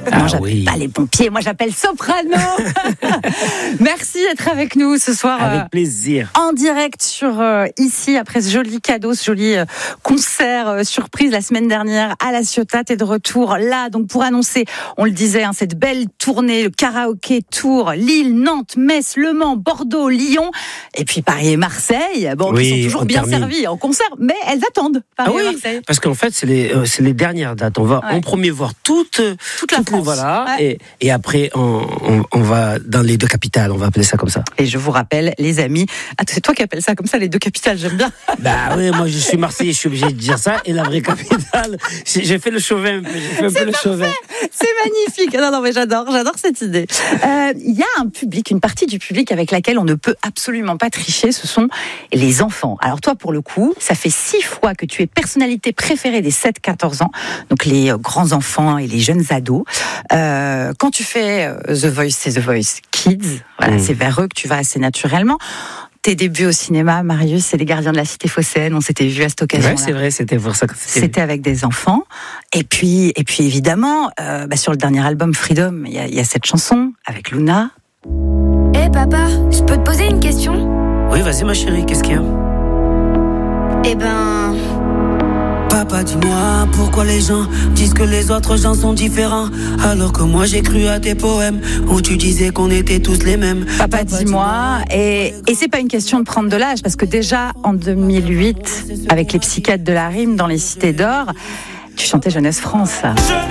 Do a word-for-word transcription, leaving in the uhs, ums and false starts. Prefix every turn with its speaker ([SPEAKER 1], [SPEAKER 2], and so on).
[SPEAKER 1] Ah,
[SPEAKER 2] non, j'appelle
[SPEAKER 1] oui.
[SPEAKER 2] pas les pompiers, moi j'appelle Soprano. Merci d'être avec nous ce soir.
[SPEAKER 1] Avec
[SPEAKER 2] euh,
[SPEAKER 1] plaisir.
[SPEAKER 2] En direct sur euh, ici, après ce joli cadeau, ce joli euh, concert euh, surprise la semaine dernière à La Ciotat. T'es de retour là, donc pour annoncer, on le disait, hein, cette belle tournée, le karaoké tour, Lille, Nantes, Metz, Le Mans, Bordeaux, Lyon, et puis Paris et Marseille. Bon,
[SPEAKER 1] Oui,
[SPEAKER 2] qui sont toujours
[SPEAKER 1] on
[SPEAKER 2] bien
[SPEAKER 1] termine.
[SPEAKER 2] servis en concert, mais elles attendent Paris
[SPEAKER 1] Ah oui,
[SPEAKER 2] et Marseille.
[SPEAKER 1] parce qu'en fait, c'est les, euh, c'est les dernières dates. On va
[SPEAKER 2] Ouais.
[SPEAKER 1] en premier voir toute,
[SPEAKER 2] Toute la
[SPEAKER 1] les-
[SPEAKER 2] France.
[SPEAKER 1] voilà,
[SPEAKER 2] Ouais.
[SPEAKER 1] et, et après, on, on, on va dans les deux capitales, on va appeler ça comme ça.
[SPEAKER 2] Et je vous rappelle, les amis, ah, c'est toi qui appelles ça comme ça, les deux capitales, j'aime bien.
[SPEAKER 1] Bah oui, moi je suis Marseillais, je suis obligé de dire ça. Et la vraie capitale, c'est- j'ai fait le chauvin un peu, j'ai fait un peu le chauvin.
[SPEAKER 2] C'est magnifique. Non, non, mais j'adore, j'adore cette idée. Euh, Il y a un public, une partie du public avec laquelle on ne peut absolument pas tricher, ce sont les enfants. Alors toi, pour le coup, ça fait six fois que tu es personnalité préférée des sept quatorze ans, donc les euh, grands enfants et les jeunes ados. Euh, quand tu fais euh, The Voice, c'est The Voice Kids, voilà,
[SPEAKER 1] Mmh.
[SPEAKER 2] c'est vers eux que tu vas assez naturellement. Tes débuts au cinéma, Marius, c'est Les Gardiens de la Cité Phocéenne, on s'était vu à cette occasion-là.
[SPEAKER 1] Ouais, c'est vrai, c'était pour ça que c'était.
[SPEAKER 2] C'était avec des enfants. Et puis, et puis évidemment, euh, bah, sur le dernier album Freedom, il y, a- il y a cette chanson avec Luna.
[SPEAKER 3] Hé hey papa, je peux te poser une question?
[SPEAKER 1] Oui, vas-y ma chérie, qu'est-ce qu'il y a?
[SPEAKER 3] Eh ben...
[SPEAKER 4] Papa, dis-moi pourquoi les gens disent que les autres gens sont différents, alors que moi j'ai cru à tes poèmes où tu disais qu'on était tous les mêmes.
[SPEAKER 2] Papa, dis-moi. Et, et c'est pas une question de prendre de l'âge, parce que déjà en deux mille huit, avec les psychiatres de la rime dans les Cités d'Or, tu chantais Jeunesse France.